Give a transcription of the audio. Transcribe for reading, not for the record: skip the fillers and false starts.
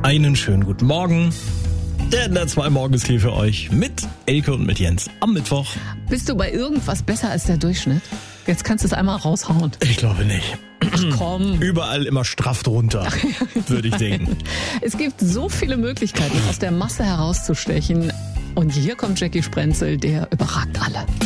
Einen schönen guten Morgen. Der 2 Morgen ist hier für euch mit Elke und mit Jens am Mittwoch. Bist du bei irgendwas besser als der Durchschnitt? Jetzt kannst du es einmal raushauen. Ich glaube nicht. Ach komm. Überall immer straff drunter, würde ich denken. Es gibt so viele Möglichkeiten, aus der Masse herauszustechen. Und hier kommt Jackie Sprenzel, der überragt alle.